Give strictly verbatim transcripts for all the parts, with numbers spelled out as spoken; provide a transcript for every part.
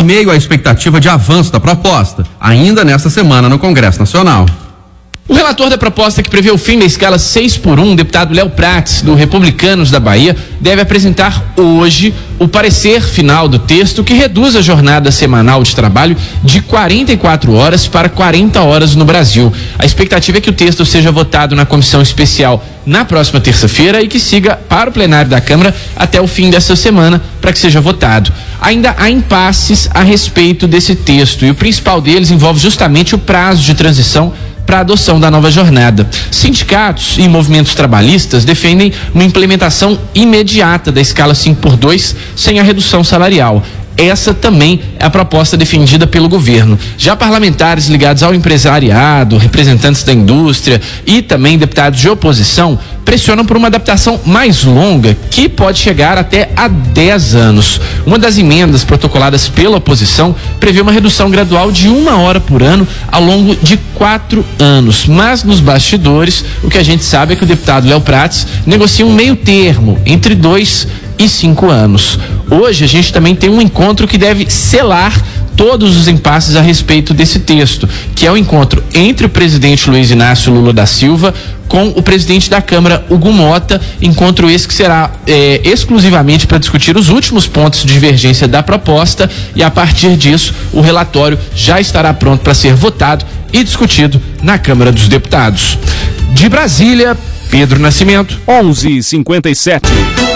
meio à expectativa de avanço da proposta, ainda nesta semana no Congresso Nacional. O relator da proposta que prevê o fim da escala seis por um, o deputado Léo Prates, do Republicanos da Bahia, deve apresentar hoje o parecer final do texto que reduz a jornada semanal de trabalho de quarenta e quatro horas para quarenta horas no Brasil. A expectativa é que o texto seja votado na comissão especial na próxima terça-feira e que siga para o plenário da Câmara até o fim dessa semana para que seja votado. Ainda há impasses a respeito desse texto e o principal deles envolve justamente o prazo de transição para a adoção da nova jornada. Sindicatos e movimentos trabalhistas defendem uma implementação imediata da escala cinco por dois sem a redução salarial. Essa também é a proposta defendida pelo governo. Já parlamentares ligados ao empresariado, representantes da indústria e também deputados de oposição pressionam por uma adaptação mais longa, que pode chegar até a dez anos. Uma das emendas protocoladas pela oposição prevê uma redução gradual de uma hora por ano ao longo de quatro anos. Mas nos bastidores, o que a gente sabe é que o deputado Léo Prates negocia um meio termo entre dois e cinco anos. Hoje a gente também tem um encontro que deve selar todos os impasses a respeito desse texto, que é o encontro entre o presidente Luiz Inácio Lula da Silva com o presidente da Câmara, Hugo Mota, encontro esse que será é, exclusivamente para discutir os últimos pontos de divergência da proposta, e a partir disso o relatório já estará pronto para ser votado e discutido na Câmara dos Deputados. De Brasília, Pedro Nascimento. onze e cinquenta e sete.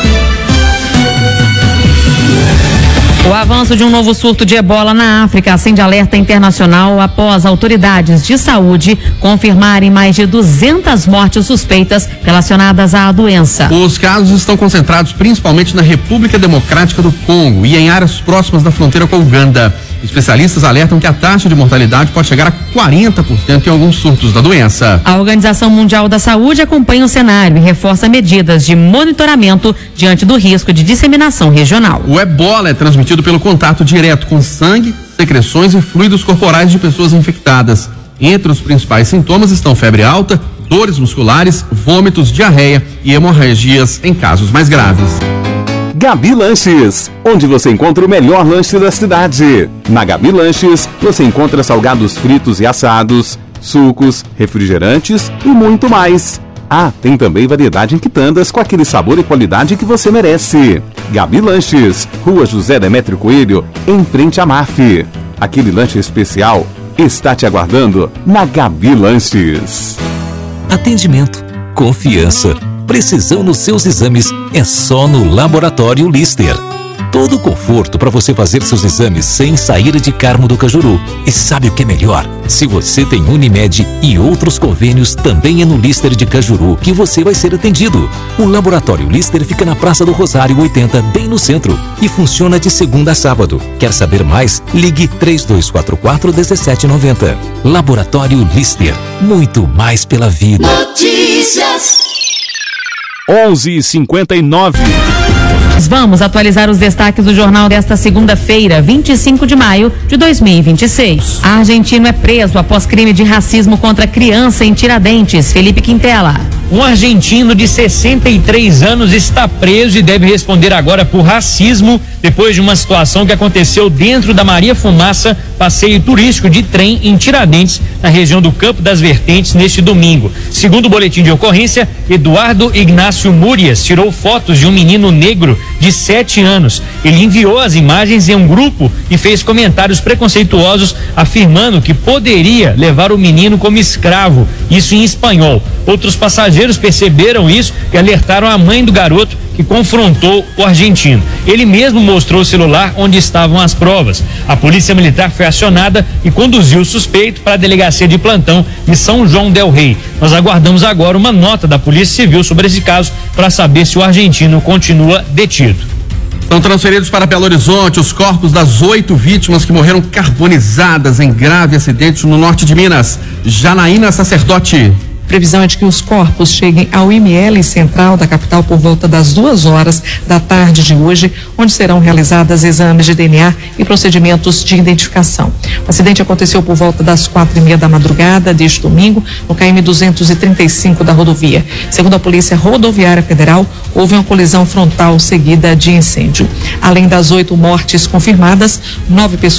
O avanço de um novo surto de ebola na África acende alerta internacional após autoridades de saúde confirmarem mais de duzentas mortes suspeitas relacionadas à doença. Os casos estão concentrados principalmente na República Democrática do Congo e em áreas próximas da fronteira com a Uganda. Especialistas alertam que a taxa de mortalidade pode chegar a quarenta por cento em alguns surtos da doença. A Organização Mundial da Saúde acompanha o cenário e reforça medidas de monitoramento diante do risco de disseminação regional. O ebola é transmitido pelo contato direto com sangue, secreções e fluidos corporais de pessoas infectadas. Entre os principais sintomas estão febre alta, dores musculares, vômitos, diarreia e hemorragias em casos mais graves. Gabi Lanches, onde você encontra o melhor lanche da cidade. Na Gabi Lanches, você encontra salgados fritos e assados, sucos, refrigerantes e muito mais. Ah, tem também variedade em quitandas com aquele sabor e qualidade que você merece. Gabi Lanches, Rua José Demétrio Coelho, em frente à M A F. Aquele lanche especial está te aguardando na Gabi Lanches. Atendimento, confiança, precisão nos seus exames é só no Laboratório Lister. Todo o conforto para você fazer seus exames sem sair de Carmo do Cajuru. E sabe o que é melhor? Se você tem Unimed e outros convênios, também é no Lister de Cajuru que você vai ser atendido. O Laboratório Lister fica na Praça do Rosário oitenta, bem no centro, e funciona de segunda a sábado. Quer saber mais? Ligue três dois quatro quatro, um sete nove zero. Laboratório Lister, muito mais pela vida. Notícias. onze e cinquenta e nove. Vamos atualizar os destaques do jornal desta segunda-feira, vinte e cinco de maio de dois mil e vinte e seis. Argentino é preso após crime de racismo contra criança em Tiradentes. Felipe Quintela. Um argentino de sessenta e três anos está preso e deve responder agora por racismo depois de uma situação que aconteceu dentro da Maria Fumaça, passeio turístico de trem em Tiradentes, na região do Campo das Vertentes, neste domingo. Segundo o boletim de ocorrência, Eduardo Ignácio Múrias tirou fotos de um menino negro de sete anos. Ele enviou as imagens em um grupo e fez comentários preconceituosos, afirmando que poderia levar o menino como escravo, isso em espanhol. Outros passageiros perceberam isso e alertaram a mãe do garoto, que confrontou o argentino. Ele mesmo mostrou o celular onde estavam as provas. A polícia militar foi acionada e conduziu o suspeito para a delegacia de plantão de São João del Rei. Nós aguardamos agora uma nota da Polícia Civil sobre esse caso para saber se o argentino continua detido. São transferidos para Belo Horizonte os corpos das oito vítimas que morreram carbonizadas em grave acidente no norte de Minas. Janaína Sacerdote. Previsão é de que os corpos cheguem ao I M L central da capital por volta das duas horas da tarde de hoje, onde serão realizados exames de D N A e procedimentos de identificação. O acidente aconteceu por volta das quatro e meia da madrugada deste domingo, no K M duzentos e trinta e cinco da rodovia. Segundo a Polícia Rodoviária Federal, houve uma colisão frontal seguida de incêndio. Além das oito mortes confirmadas, nove pessoas